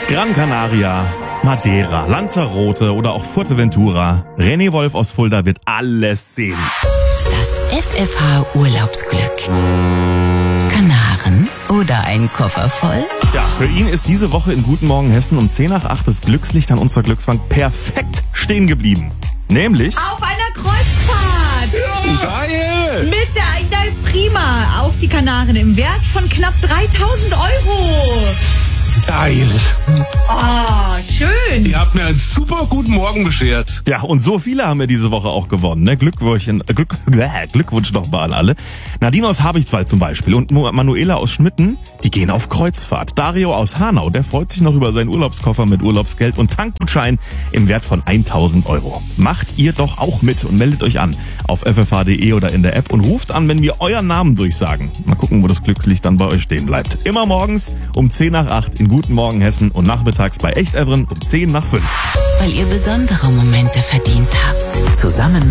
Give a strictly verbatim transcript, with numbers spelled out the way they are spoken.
Gran Canaria, Madeira, Lanzarote oder auch Fuerteventura. René Wolf aus Fulda wird alles sehen. Das F F H Urlaubsglück. Kanaren oder ein Koffer voll? Ja, für ihn ist diese Woche in Guten Morgen Hessen um zehn nach acht das Glückslicht an unserer Glücksbank perfekt stehen geblieben. Nämlich auf einer Kreuzfahrt. Ja, geil! Mit der Idal Prima auf die Kanaren im Wert von knapp dreitausend Euro. Geil. Oh, schön. Ihr habt mir einen super guten Morgen beschert. Ja, und so viele haben wir diese Woche auch gewonnen. Ne? Glückwunsch, äh, Glück, äh, Glückwunsch nochmal an alle. Nadine aus Habichtswald zum Beispiel und Manuela aus Schmitten, die gehen auf Kreuzfahrt. Dario aus Hanau, der freut sich noch über seinen Urlaubskoffer mit Urlaubsgeld und Tankgutschein im Wert von tausend Euro. Macht ihr doch auch mit und meldet euch an auf f f h punkt d e oder in der App und ruft an, wenn wir euren Namen durchsagen. Mal gucken, wo das Glückslicht dann bei euch stehen bleibt. Immer morgens um zehn nach acht in Guten Morgen Hessen und nachmittags bei Echt Evren um zehn nach fünf. Weil ihr besondere Momente verdient habt. Zusammen